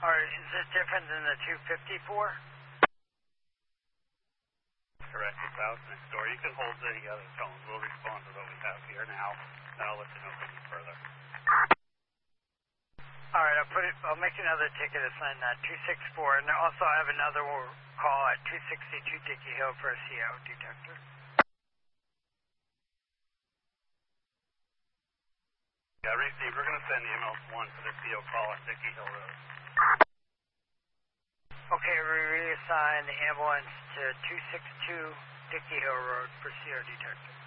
Or is this different than the 254? Correct, it's out next door. You can hold the other tones. We'll respond to what we have here now. Then I'll let you know if we need further. All right, I'll make another ticket assigned 264, and also I have another call at 262 Dickey Hill for a CO detector. Yeah, receive. We're going to send emails 1 for the CO call on Dickey Hill Road. Okay, we reassign the ambulance to 262 Dickey Hill Road for CO detector.